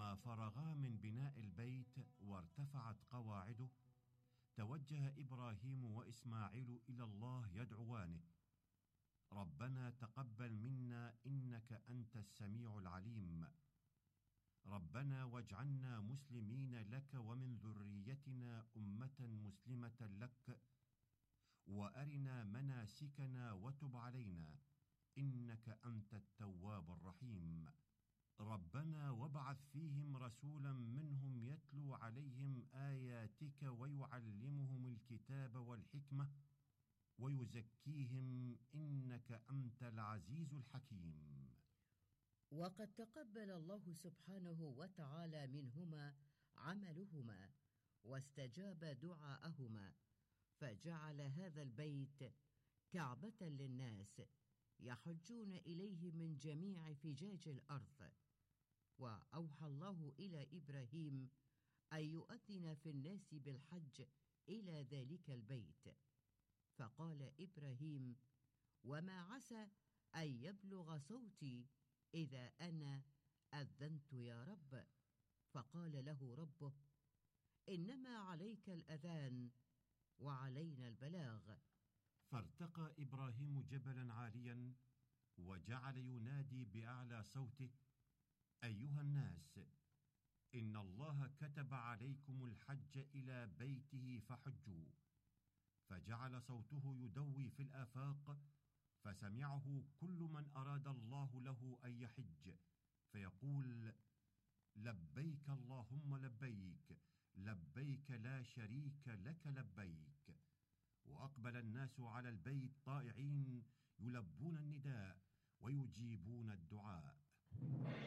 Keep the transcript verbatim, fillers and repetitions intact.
فلما فرغا من بناء البيت وارتفعت قواعده، توجه إبراهيم وإسماعيل إلى الله يدعوانه: ربنا تقبل منا إنك أنت السميع العليم، ربنا واجعلنا مسلمين لك ومن ذريتنا أمة مسلمة لك، وأرنا مناسكنا وتب علينا إنك أنت التواب الرحيم، ربنا وابعث فيهم رسولا منهم يتلو عليهم آياتك ويعلمهم الكتاب والحكمة ويزكيهم إنك أنت العزيز الحكيم. وقد تقبل الله سبحانه وتعالى منهما عملهما واستجاب دعاءهما، فجعل هذا البيت كعبة للناس يحجون إليه من جميع فجاج الأرض. وأوحى الله إلى إبراهيم أن يؤذن في الناس بالحج إلى ذلك البيت، فقال إبراهيم: وما عسى أن يبلغ صوتي إذا أنا أذنت يا رب؟ فقال له ربه: إنما عليك الأذان وعلينا البلاغ. فارتقى إبراهيم جبلا عاليا وجعل ينادي بأعلى صوته: أيها الناس، إن الله كتب عليكم الحج إلى بيته فحجوا. فجعل صوته يدوي في الآفاق، فسمعه كل من أراد الله له أن يحج، فيقول: لبيك اللهم لبيك، لبيك لا شريك لك لبيك. وأقبل الناس على البيت طائعين يلبون النداء ويجيبون الدعاء.